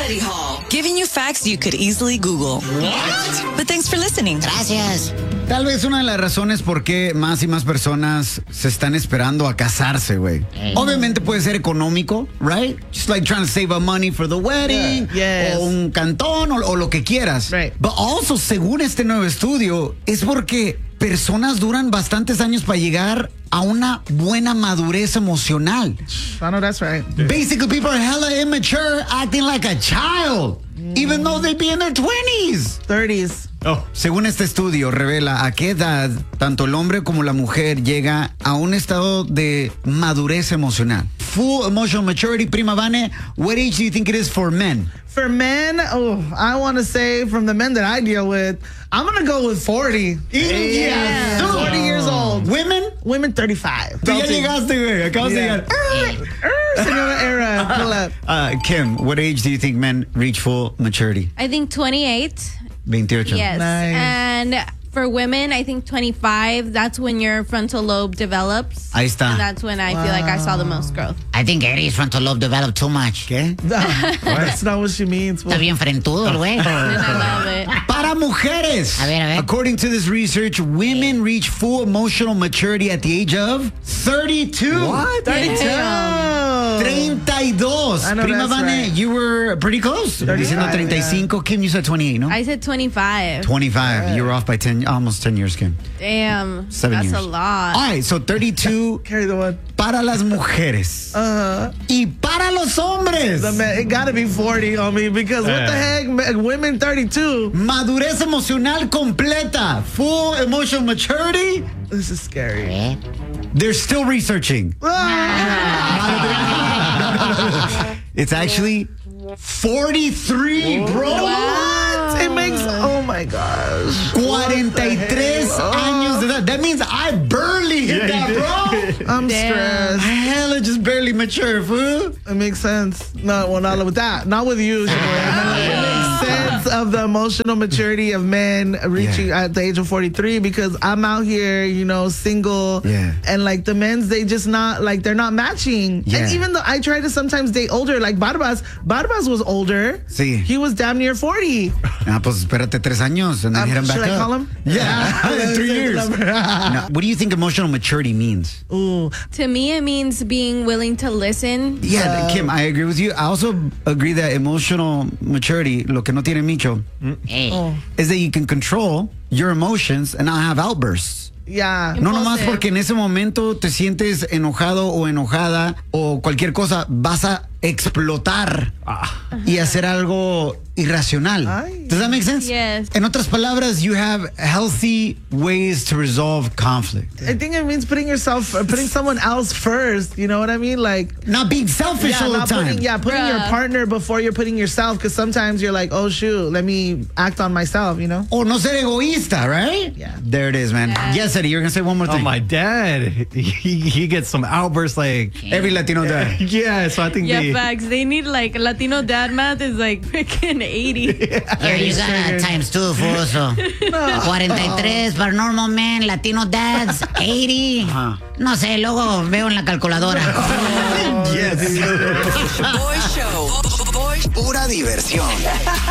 Study Hall, giving you facts you could easily Google. What? But thanks for listening. Gracias. Tal vez una de las razones por qué más y más personas se están esperando a casarse, güey. Obviamente puede ser económico, right? Just like trying to save up money for the wedding, o un cantón, o lo que quieras. Right. But also, según este nuevo estudio, es porque personas duran bastantes años para llegar a una buena madurez emocional. I know that's right. Basically, people are hella immature, acting like a child, even though they be in their 20s. 30s. Según este estudio, revela a qué edad tanto el hombre como la mujer llega a un estado de madurez emocional. Full emotional maturity, prima Vane, what age do you think it is for men? For men, I want to say from the men that I deal with, I'm going to go with 40. Yeah. 40 years old. Women? Women 35. Tú ya llegaste, güey. Acabas de llegar. Senora Era, pull up. Kim, what age do you think men reach full maturity? I think 28. 28. Yes. Nice. And for women, I think 25. That's when your frontal lobe develops. Ahí está. And that's when I feel like I saw the most growth. I think Eddie's frontal lobe developed too much. ¿Qué? That's not what she means. Está bien frentudo el güey. And I love it. Para mujeres. A ver. According to this research, women reach full emotional maturity at the age of 32. What? 32. 32. I know Prima that's Vane, right. you were pretty close. 35, Diciendo 35. Kim, you said 28, no? I said 25. 25. You were off by 10, almost 10 years, Kim. Damn. 7 That's years. a lot. All right, so 32 Carry the one. para las mujeres. Y para los hombres. The man, it got to be 40 on me because what the heck? Women 32. Madurez emocional completa. Full emotional maturity. This is scary. ¿Eh? They're still researching. It's actually 43, bro. What? It makes, oh my gosh. 43 años de edad. That means I barely hit that, bro. I'm stressed. Hella just barely mature, fool. It makes sense. No, well, not with that. Not with you. It makes sense of the emotional maturity of men reaching at the age of 43 because I'm out here, single. Yeah. And like the men's, they just not, like they're not matching. Yeah. And even though I try to sometimes date older, like Barbas was older. Sí. He was damn near 40. Pues espérate 3 años and then hit him back Should I up. call him? Yeah, 3 years. Now, what do you think emotional maturity means? Ooh. To me, it means being willing to listen. Yeah, Kim, I agree with you. I also agree that emotional maturity, lo que no tiene Micho, Hey. is that you can control your emotions and not have outbursts. Yeah. No nomás Impulsive. porque en ese momento te sientes enojado o enojada o cualquier cosa, vas a explotar y hacer algo irracional. Ay. Does that make sense? Yes. En otras palabras, you have healthy ways to resolve conflict. I think it means putting someone else first. You know what I mean? Like, Not being selfish all the time. putting your Bruh. partner before you're putting yourself, because sometimes you're like, oh shoot, let me act on myself, O no ser egoísta, right? Yeah. There it is, man. Yeah. Yes, Eddie, you're going to say one more Oh, thing. my dad, he gets some outbursts like, Every Latino dad. yeah, so I think Yeah, facts. They need Latino dad math is freaking 80. Here you got times 2, fool. So 43 para normal men, Latino dads, 80. No sé, luego veo en la calculadora. Yes. Boy Show. Pura diversión.